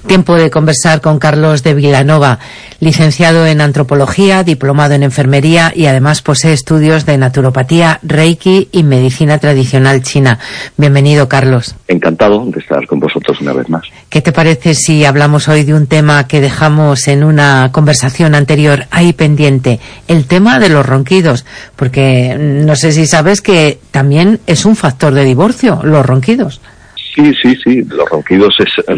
Tiempo de conversar con Carlos de Vilanova, licenciado en Antropología, diplomado en Enfermería y además posee estudios de Naturopatía, Reiki y Medicina Tradicional China. Bienvenido, Carlos. Encantado de estar con vosotros una vez más. ¿Qué te parece si hablamos hoy de un tema que dejamos en una conversación anterior ahí pendiente? El tema de los ronquidos, porque no sé si sabes que también es un factor de divorcio, los ronquidos. Sí, los ronquidos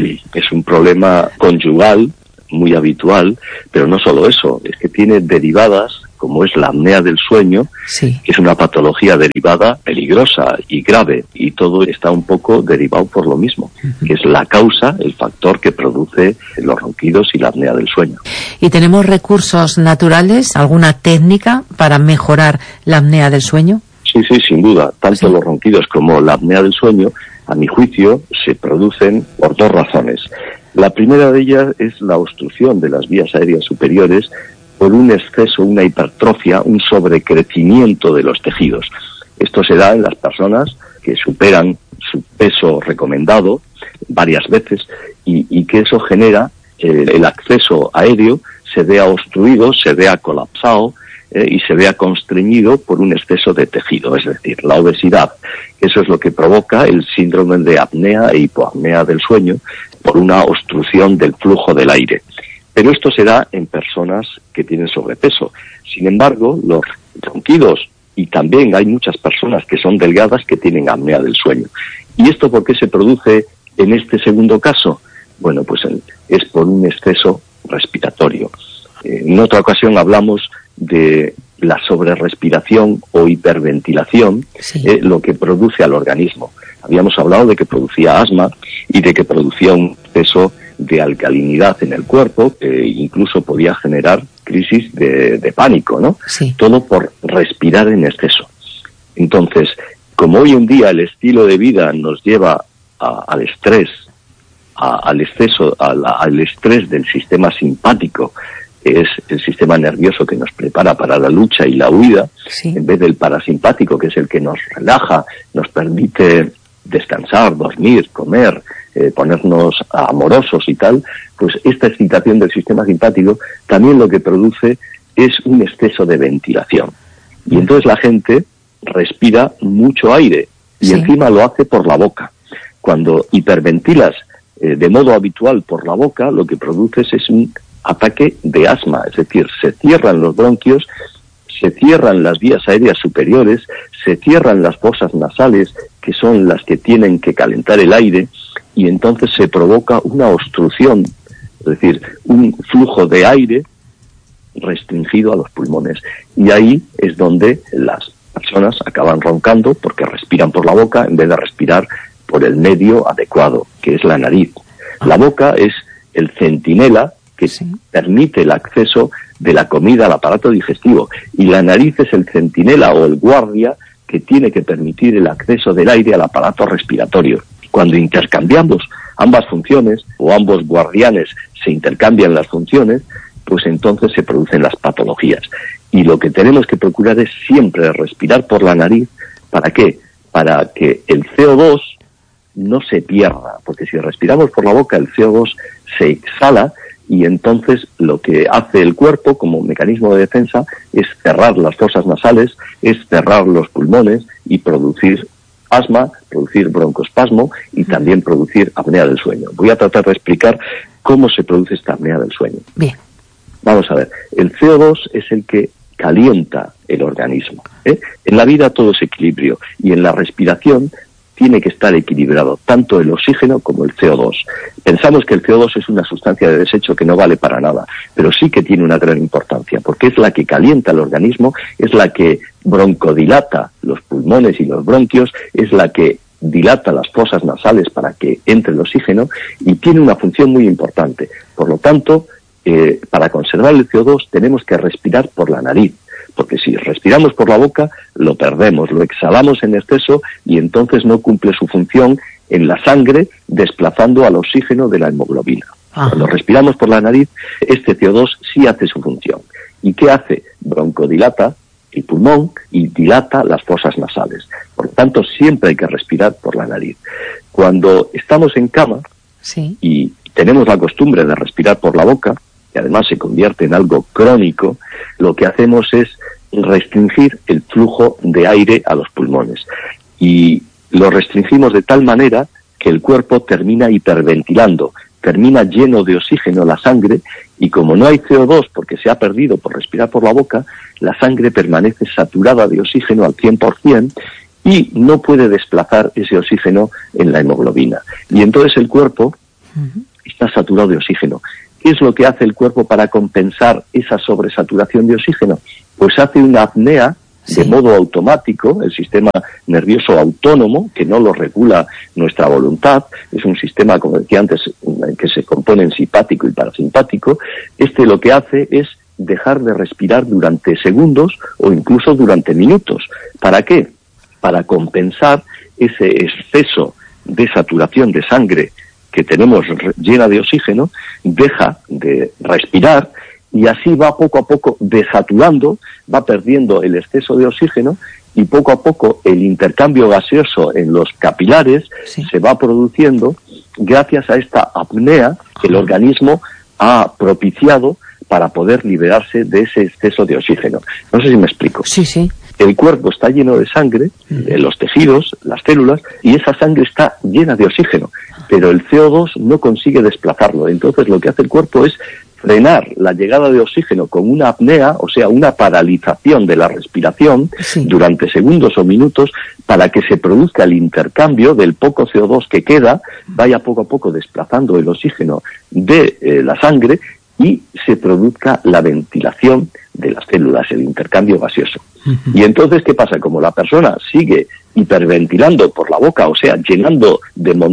es un problema conyugal muy habitual, pero no solo eso, es que tiene derivadas, como es la apnea del sueño, sí, que es una patología derivada peligrosa y grave, y todo está un poco derivado por lo mismo, que es la causa, el factor que produce los ronquidos y la apnea del sueño. ¿Y tenemos recursos naturales, alguna técnica para mejorar la apnea del sueño? Sí, sin duda, tanto los ronquidos como la apnea del sueño, a mi juicio, se producen por dos razones. La primera de ellas es la obstrucción de las vías aéreas superiores por un exceso, una hipertrofia, un sobrecrecimiento de los tejidos. Esto se da en las personas que superan su peso recomendado varias veces y que eso genera el acceso aéreo se vea obstruido, se vea colapsado, y se vea constreñido por un exceso de tejido, es decir, la obesidad. Eso es lo que provoca el síndrome de apnea e hipoapnea del sueño por una obstrucción del flujo del aire. Pero esto se da en personas que tienen sobrepeso. Sin embargo, los ronquidos, y también hay muchas personas que son delgadas que tienen apnea del sueño. ¿Y esto por qué se produce en este segundo caso? Bueno, pues es por un exceso respiratorio. En otra ocasión hablamos de la sobrerrespiración o hiperventilación, sí, lo que produce al organismo. Habíamos hablado de que producía asma y de que producía un exceso de alcalinidad en el cuerpo, que incluso podía generar crisis de pánico, ¿no? Sí. Todo por respirar en exceso. Entonces, como hoy en día el estilo de vida nos lleva al estrés, al exceso, al estrés del sistema simpático, es el sistema nervioso que nos prepara para la lucha y la huida, sí, en vez del parasimpático, que es el que nos relaja, nos permite descansar, dormir, comer, ponernos amorosos y tal, pues esta excitación del sistema simpático también lo que produce es un exceso de ventilación. Y entonces la gente respira mucho aire y sí, encima lo hace por la boca. Cuando hiperventilas de modo habitual por la boca, lo que produces es un ataque de asma, es decir, se cierran los bronquios, se cierran las vías aéreas superiores, se cierran las fosas nasales, que son las que tienen que calentar el aire, y entonces se provoca una obstrucción, es decir, un flujo de aire restringido a los pulmones. Y ahí es donde las personas acaban roncando porque respiran por la boca en vez de respirar por el medio adecuado, que es la nariz. La boca es el centinela que sí, permite el acceso de la comida al aparato digestivo, y la nariz es el centinela o el guardia que tiene que permitir el acceso del aire al aparato respiratorio. Cuando intercambiamos ambas funciones, o ambos guardianes se intercambian las funciones, pues entonces se producen las patologías. Y lo que tenemos que procurar es siempre respirar por la nariz. ¿Para qué? Para que el CO2 no se pierda, porque si respiramos por la boca el CO2 se exhala, y entonces lo que hace el cuerpo como mecanismo de defensa es cerrar las fosas nasales, es cerrar los pulmones y producir asma, producir broncoespasmo y también producir apnea del sueño. Voy a tratar de explicar cómo se produce esta apnea del sueño. Bien. Vamos a ver, el CO2 es el que calienta el organismo, ¿eh? En la vida todo es equilibrio, y en la respiración tiene que estar equilibrado tanto el oxígeno como el CO2. Pensamos que el CO2 es una sustancia de desecho que no vale para nada, pero sí que tiene una gran importancia, porque es la que calienta el organismo, es la que broncodilata los pulmones y los bronquios, es la que dilata las fosas nasales para que entre el oxígeno, y tiene una función muy importante. Por lo tanto, para conservar el CO2 tenemos que respirar por la nariz, porque si respiramos por la boca lo perdemos, lo exhalamos en exceso y entonces no cumple su función en la sangre desplazando al oxígeno de la hemoglobina. Ajá. Cuando respiramos por la nariz, este CO2 sí hace su función. ¿Y qué hace? Broncodilata el pulmón y dilata las fosas nasales. Por lo tanto, siempre hay que respirar por la nariz. Cuando estamos en cama, sí, y tenemos la costumbre de respirar por la boca, que además se convierte en algo crónico, lo que hacemos es restringir el flujo de aire a los pulmones. Y lo restringimos de tal manera que el cuerpo termina hiperventilando, termina lleno de oxígeno la sangre, y como no hay CO2 porque se ha perdido por respirar por la boca, la sangre permanece saturada de oxígeno al 100% y no puede desplazar ese oxígeno en la hemoglobina. Y entonces el cuerpo está saturado de oxígeno. ¿Qué es lo que hace el cuerpo para compensar esa sobresaturación de oxígeno? Pues hace una apnea de modo automático, el sistema nervioso autónomo, que no lo regula nuestra voluntad, es un sistema, como decía antes, que se compone en simpático y parasimpático. Lo que hace es dejar de respirar durante segundos o incluso durante minutos. ¿Para qué? Para compensar ese exceso de saturación de sangre que tenemos llena de oxígeno, deja de respirar y así va poco a poco desaturando, va perdiendo el exceso de oxígeno y poco a poco el intercambio gaseoso en los capilares se va produciendo gracias a esta apnea que el organismo ha propiciado para poder liberarse de ese exceso de oxígeno. No sé si me explico. Sí, sí. El cuerpo está lleno de sangre, los tejidos, las células, y esa sangre está llena de oxígeno, pero el CO2 no consigue desplazarlo. Entonces lo que hace el cuerpo es frenar la llegada de oxígeno con una apnea, o sea, una paralización de la respiración durante segundos o minutos, para que se produzca el intercambio del poco CO2 que queda, vaya poco a poco desplazando el oxígeno de la sangre y se produzca la ventilación de las células, el intercambio gaseoso. Y entonces, ¿qué pasa? Como la persona sigue hiperventilando por la boca, o sea, llenando de